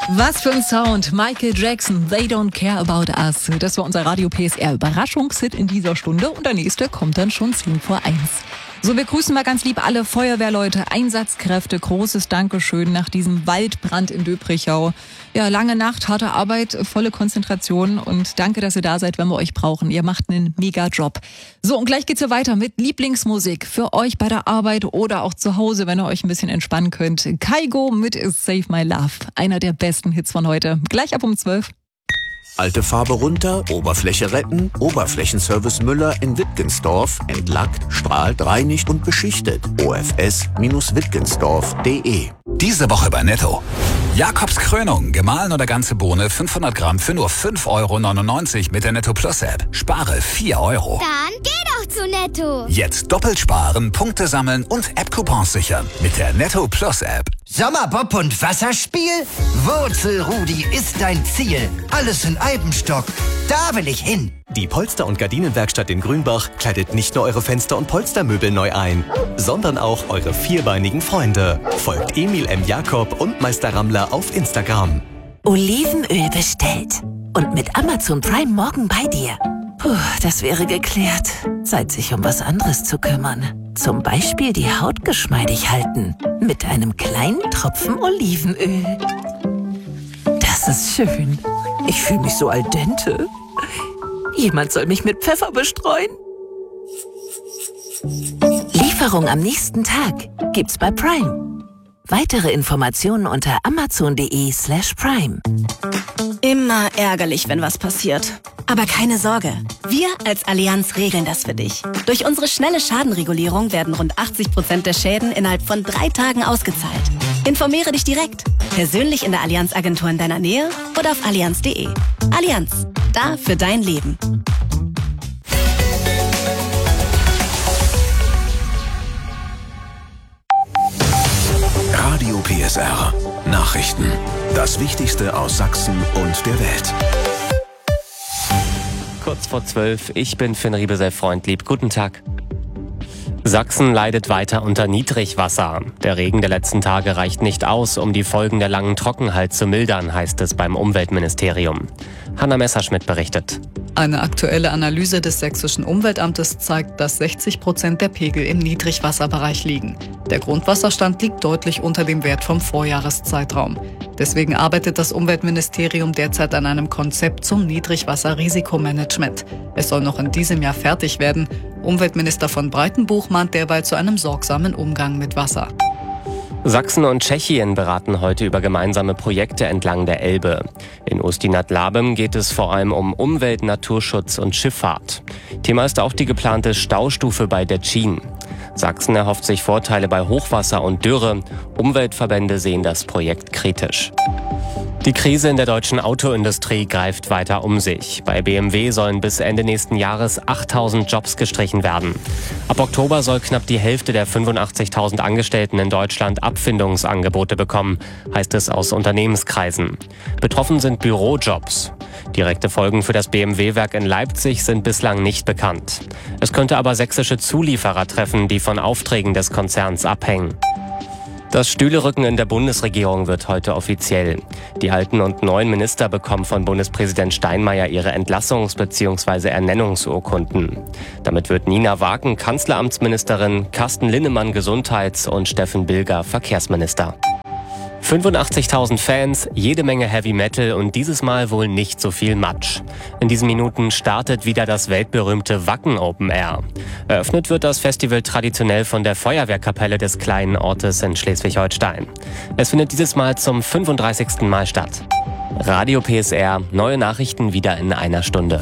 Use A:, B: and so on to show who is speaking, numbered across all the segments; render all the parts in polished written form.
A: Was für ein Sound. Michael Jackson, They Don't Care About Us. Das war unser Radio PSR Überraschungshit in dieser Stunde und der nächste kommt dann schon 10:01. So, wir grüßen mal ganz lieb alle Feuerwehrleute, Einsatzkräfte. Großes Dankeschön nach diesem Waldbrand in Döbrichau. Ja, lange Nacht, harte Arbeit, volle Konzentration und danke, dass ihr da seid, wenn wir euch brauchen. Ihr macht einen mega Job. So, und gleich geht's ja weiter mit Lieblingsmusik für euch bei der Arbeit oder auch zu Hause, wenn ihr euch ein bisschen entspannen könnt. Kaigo mit Save My Love. Einer der besten Hits von heute. Gleich ab um 12.
B: Alte Farbe runter, Oberfläche retten, Oberflächenservice Müller in Wittgensdorf, entlackt, strahlt, reinigt und beschichtet. OFS-Wittgensdorf.de.
C: Diese Woche bei Netto. Jakobs Krönung, gemahlen oder ganze Bohne, 500 Gramm für nur 5,99 € mit der Netto Plus App. Spare 4 €.
D: Dann geh doch zu Netto.
C: Jetzt doppelt sparen, Punkte sammeln und App-Coupons sichern mit der Netto Plus App.
E: Sommerbob und Wasserspiel? Wurzelrudi ist dein Ziel. Alles in Eibenstock. Da will ich hin.
F: Die Polster- und Gardinenwerkstatt in Grünbach kleidet nicht nur eure Fenster- und Polstermöbel neu ein, sondern auch eure vierbeinigen Freunde. Folgt Emil M. Jakob und Meister Rammler auf Instagram.
G: Olivenöl bestellt. Und mit Amazon Prime morgen bei dir. Puh, das wäre geklärt. Zeit, sich um was anderes zu kümmern. Zum Beispiel die Haut geschmeidig halten. Mit einem kleinen Tropfen Olivenöl. Das ist schön. Ich fühle mich so al dente. Jemand soll mich mit Pfeffer bestreuen. Lieferung am nächsten Tag gibt's bei Prime. Weitere Informationen unter amazon.de/prime.
H: Immer ärgerlich, wenn was passiert. Aber keine Sorge, wir als Allianz regeln das für dich. Durch unsere schnelle Schadenregulierung werden rund 80% der Schäden innerhalb von 3 Tagen ausgezahlt. Informiere dich direkt, persönlich in der Allianz-Agentur in deiner Nähe oder auf allianz.de. Allianz, da für dein Leben.
B: Radio PSR. Nachrichten. Das Wichtigste aus Sachsen und der Welt.
I: Kurz vor 12, ich bin Finn Riebesell-Freundlieb. Guten Tag. Sachsen leidet weiter unter Niedrigwasser. Der Regen der letzten Tage reicht nicht aus, um die Folgen der langen Trockenheit zu mildern, heißt es beim Umweltministerium. Hanna Messerschmidt berichtet.
J: Eine aktuelle Analyse des Sächsischen Umweltamtes zeigt, dass 60% der Pegel im Niedrigwasserbereich liegen. Der Grundwasserstand liegt deutlich unter dem Wert vom Vorjahreszeitraum. Deswegen arbeitet das Umweltministerium derzeit an einem Konzept zum Niedrigwasserrisikomanagement. Es soll noch in diesem Jahr fertig werden. Umweltminister von Breitenbuch mahnt derweil zu einem sorgsamen Umgang mit Wasser.
I: Sachsen und Tschechien beraten heute über gemeinsame Projekte entlang der Elbe. In Ústí-nad geht es vor allem um Umwelt, Naturschutz und Schifffahrt. Thema ist auch die geplante Staustufe bei Děčín. Sachsen erhofft sich Vorteile bei Hochwasser und Dürre. Umweltverbände sehen das Projekt kritisch. Die Krise in der deutschen Autoindustrie greift weiter um sich. Bei BMW sollen bis Ende nächsten Jahres 8.000 Jobs gestrichen werden. Ab Oktober soll knapp die Hälfte der 85.000 Angestellten in Deutschland Abfindungsangebote bekommen, heißt es aus Unternehmenskreisen. Betroffen sind Bürojobs. Direkte Folgen für das BMW-Werk in Leipzig sind bislang nicht bekannt. Es könnte aber sächsische Zulieferer treffen, die von Aufträgen des Konzerns abhängen. Das Stühlerücken in der Bundesregierung wird heute offiziell. Die alten und neuen Minister bekommen von Bundespräsident Steinmeier ihre Entlassungs- bzw. Ernennungsurkunden. Damit wird Nina Wagen Kanzleramtsministerin, Carsten Linnemann Gesundheits- und Steffen Bilger Verkehrsminister. 85.000 Fans, jede Menge Heavy Metal und dieses Mal wohl nicht so viel Matsch. In diesen Minuten startet wieder das weltberühmte Wacken Open Air. Eröffnet wird das Festival traditionell von der Feuerwehrkapelle des kleinen Ortes in Schleswig-Holstein. Es findet dieses Mal zum 35. Mal statt. Radio PSR, neue Nachrichten wieder in einer Stunde.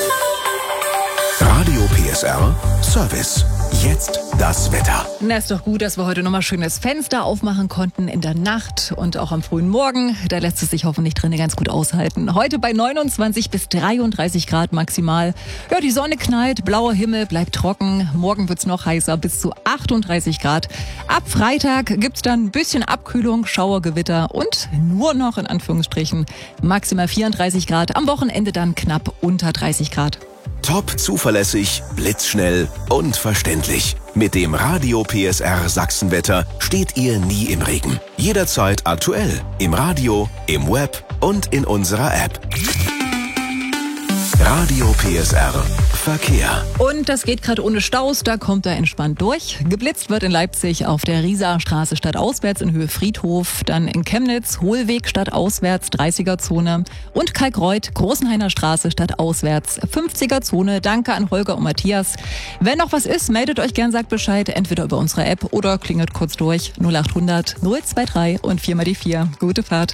B: Radio PSR Service. Jetzt das Wetter.
A: Na, ist doch gut, dass wir heute nochmal schön das Fenster aufmachen konnten in der Nacht und auch am frühen Morgen. Da lässt es sich hoffentlich drinnen ganz gut aushalten. Heute bei 29 bis 33 Grad maximal. Ja, die Sonne knallt, blauer Himmel, bleibt trocken. Morgen wird's noch heißer, bis zu 38 Grad. Ab Freitag gibt's dann ein bisschen Abkühlung, Schauergewitter und nur noch in Anführungsstrichen maximal 34 Grad. Am Wochenende dann knapp unter 30 Grad.
K: Top zuverlässig, blitzschnell und verständlich. Mit dem Radio PSR Sachsenwetter steht ihr nie im Regen. Jederzeit aktuell. Im Radio, im Web und in unserer App. Radio PSR Verkehr.
A: Und das geht gerade ohne Staus, da kommt er entspannt durch. Geblitzt wird in Leipzig auf der Rieser Straße stadtauswärts in Höhe Friedhof, dann in Chemnitz Hohlweg stadtauswärts 30er-Zone und Kalkreuth Großenhainer Straße stadtauswärts 50er-Zone. Danke an Holger und Matthias. Wenn noch was ist, meldet euch gern, sagt Bescheid, entweder über unsere App oder klingelt kurz durch 0800 023 und 4 mal die 4. Gute Fahrt.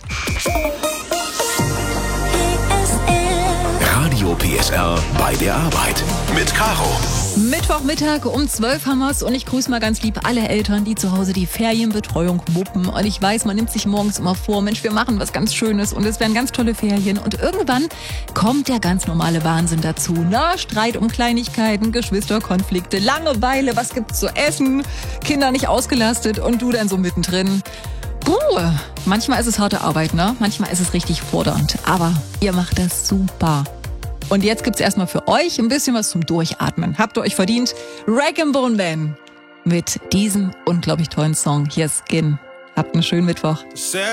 K: Radio PSR bei der Arbeit mit Caro.
A: Mittwochmittag um 12 haben wir's und ich grüße mal ganz lieb alle Eltern, die zu Hause die Ferienbetreuung wuppen. Und ich weiß, man nimmt sich morgens immer vor, Mensch, wir machen was ganz Schönes und es werden ganz tolle Ferien. Und irgendwann kommt der ganz normale Wahnsinn dazu. Na, Streit um Kleinigkeiten, Geschwisterkonflikte, Langeweile, was gibt's zu essen, Kinder nicht ausgelastet und du dann so mittendrin. Manchmal ist es harte Arbeit, ne? Manchmal ist es richtig fordernd. Aber ihr macht das super. Und jetzt gibt's erstmal für euch ein bisschen was zum Durchatmen. Habt ihr euch verdient? Rag & Bone Man mit diesem unglaublich tollen Song. Hier ist Skin. Habt einen schönen Mittwoch.